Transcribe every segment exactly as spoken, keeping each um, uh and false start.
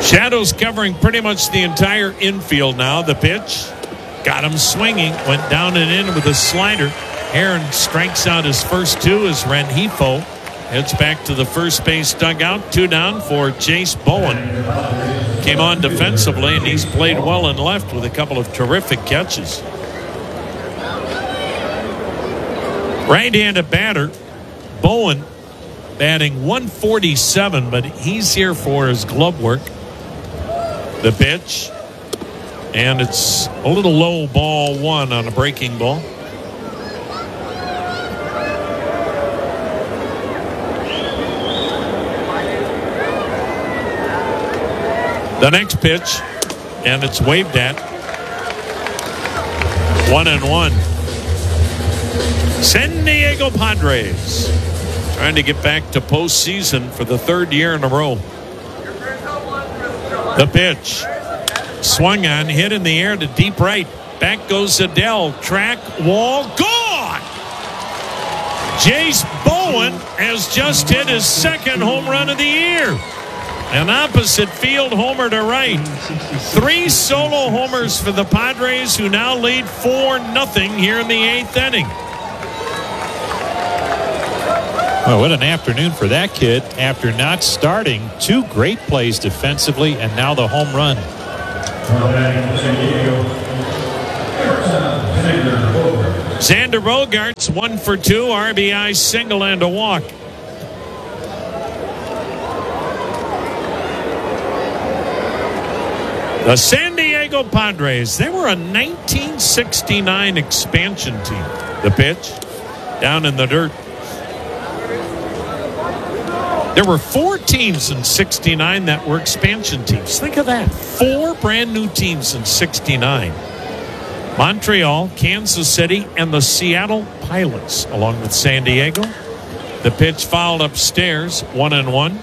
Shadows covering pretty much the entire infield now. The pitch got him swinging, went down and in with a slider. Aaron strikes out his first two as Rengifo heads back to the first base dugout. Two down for Chase Bowen. Came on defensively, and he's played well in left with a couple of terrific catches. Right-handed batter, Bowen, batting one forty-seven, but he's here for his glove work. The pitch, and it's a little low, ball one on a breaking ball. The next pitch, and it's waved at. One and one. San Diego Padres trying to get back to postseason for the third year in a row. The pitch swung on, hit in the air to deep right. Back goes Adele. Track, wall, gone. Chase Bowen has just hit his second home run of the year. An opposite field homer to right. Three solo homers for the Padres, who now lead four nothing here in the eighth inning. Well, what an afternoon for that kid after not starting. Two great plays defensively, and now the home run. Xander Bogaerts, one for two, R B I single and a walk. The San Diego Padres, they were a nineteen sixty-nine expansion team. The pitch, down in the dirt. There were four teams in sixty-nine that were expansion teams. Think of that. Four brand new teams in sixty-nine. Montreal, Kansas City, and the Seattle Pilots, along with San Diego. The pitch fouled upstairs, one and one.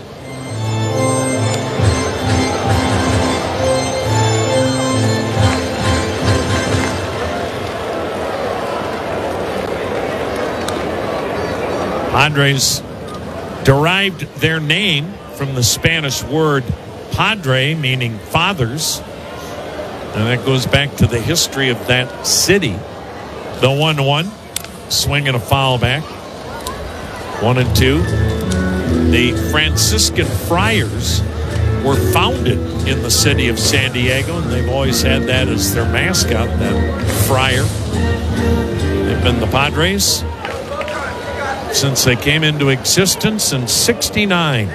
Padres derived their name from the Spanish word padre, meaning fathers. And that goes back to the history of that city. The one one, swing and a foul back. One and two. The Franciscan Friars were founded in the city of San Diego, and they've always had that as their mascot, that friar. They've been the Padres since they came into existence in sixty-nine.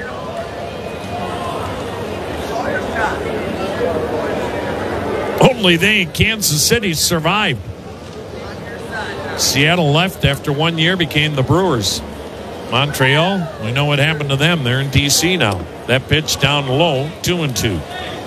Only they in Kansas City survived. Seattle left after one year, became the Brewers. Montreal, we know what happened to them. They're in D C now. That pitch down low, two and two.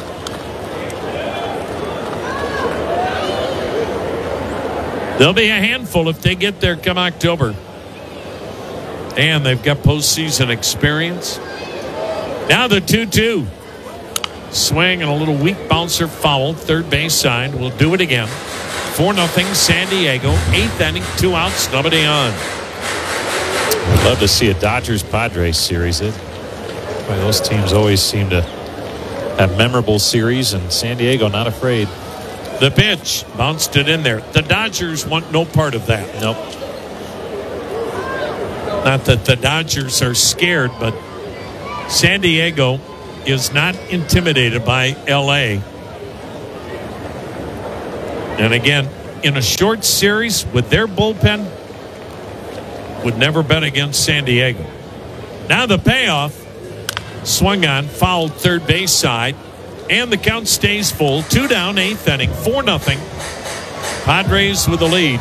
There'll be a handful if they get there come October. And they've got postseason experience. Now the two two. Swing and a little weak bouncer foul. Third base side. We'll do it again. four nothing San Diego. Eighth inning. Two outs. Nobody on. I'd love to see a Dodgers-Padres series. It, boy, those teams always seem to have memorable series, and San Diego not afraid. The pitch. Bounced it in there. The Dodgers want no part of that. Nope. Not that the Dodgers are scared, but San Diego is not intimidated by L A. And again, in a short series with their bullpen, would never bet against San Diego. Now the payoff. Swung on, fouled third base side, and the count stays full. Two down, eighth inning, four nothing. Padres with the lead.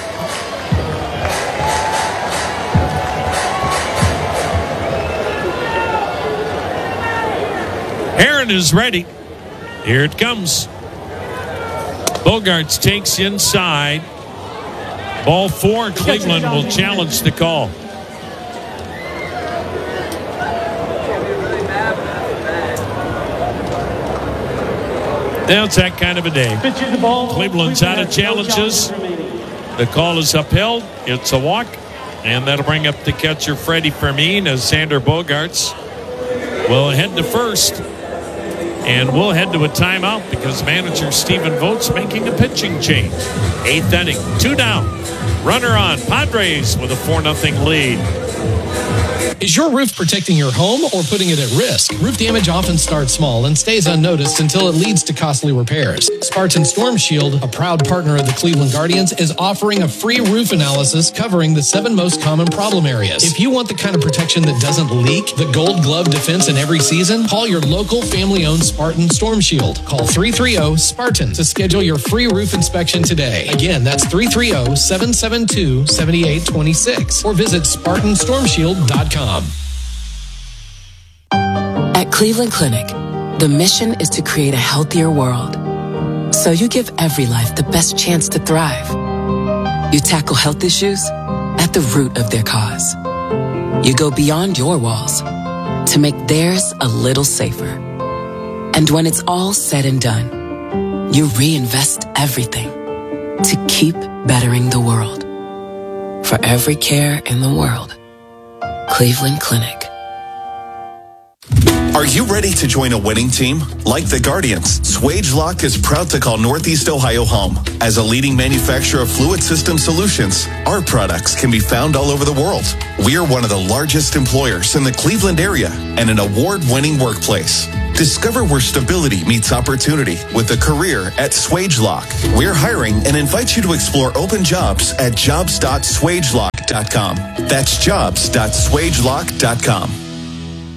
Aaron is ready. Here it comes. Bogaerts takes inside. Ball four. Cleveland will challenge the call. Now it's that kind of a day. Cleveland's out of challenges. The call is upheld. It's a walk. And that'll bring up the catcher Freddie Fermin as Xander Bogaerts will head to first. And we'll head to a timeout because manager Stephen Vogt's making a pitching change. Eighth inning, two down. Runner on. Padres with a four nothing lead. Is your roof protecting your home or putting it at risk? Roof damage often starts small and stays unnoticed until it leads to costly repairs. Spartan Storm Shield, a proud partner of the Cleveland Guardians, is offering a free roof analysis covering the seven most common problem areas. If you want the kind of protection that doesn't leak, the gold glove defense in every season, call your local family-owned Spartan Storm Shield. Call three three zero SPARTAN to schedule your free roof inspection today. Again, that's three three zero, seven seven two, seven eight two six or visit Spartan Storm Shield dot com. At Cleveland Clinic, the mission is to create a healthier world. So you give every life the best chance to thrive. You tackle health issues at the root of their cause. You go beyond your walls to make theirs a little safer. And when it's all said and done, you reinvest everything to keep bettering the world. For every care in the world, Cleveland Clinic. Are you ready to join a winning team? Like the Guardians, SwageLock is proud to call Northeast Ohio home. As a leading manufacturer of fluid system solutions, our products can be found all over the world. We are one of the largest employers in the Cleveland area and an award-winning workplace. Discover where stability meets opportunity with a career at SwageLock. We're hiring and invite you to explore open jobs at jobs dot swagelock dot com. That's jobs dot swagelock dot com.